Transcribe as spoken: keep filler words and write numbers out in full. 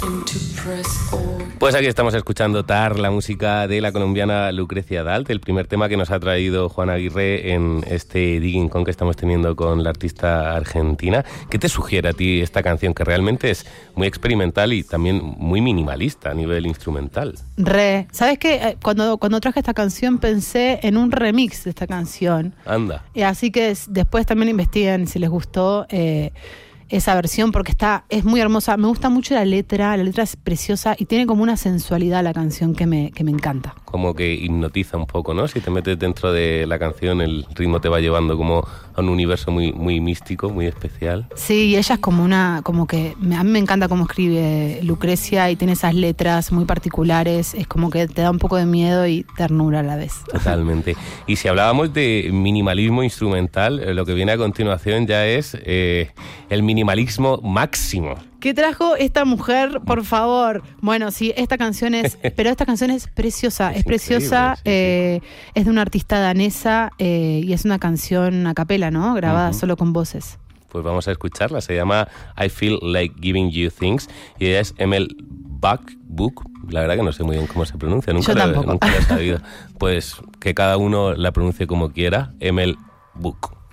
Pues aquí estamos escuchando Tar, la música de la colombiana Lucrecia Dalt, el primer tema que nos ha traído Juan Aguirre en este Digging Con que estamos teniendo con la artista argentina. ¿Qué te sugiere a ti esta canción, que realmente es muy experimental y también muy minimalista a nivel instrumental? Re. ¿Sabes qué? Cuando, cuando traje esta canción pensé en un remix de esta canción. Anda. Y así que después también investiguen si les gustó eh, esa versión, porque está es muy hermosa. Me gusta mucho la letra, la letra es preciosa y tiene como una sensualidad la canción que me, que me encanta. Como que hipnotiza un poco, ¿no? Si te metes dentro de la canción, el ritmo te va llevando como a un universo muy, muy místico, muy especial. Sí, y ella es como una, como que, a mí me encanta cómo escribe Lucrecia y tiene esas letras muy particulares, es como que te da un poco de miedo y ternura a la vez. Totalmente. Y si hablábamos de minimalismo instrumental, lo que viene a continuación ya es eh, el minimalismo máximo. ¿Qué trajo esta mujer, por favor? Bueno, sí, esta canción es... Pero esta canción es preciosa, es, es preciosa. Sí, eh, sí. Es de una artista danesa eh, y es una canción a capela, ¿no? Grabada uh-huh. solo con voces. Pues vamos a escucharla. Se llama I Feel Like Giving You Things y ella es Emel Buck. La verdad que no sé muy bien cómo se pronuncia. Nunca Yo tampoco. Lo, nunca lo he sabido. Pues que cada uno la pronuncie como quiera. Emel Buck.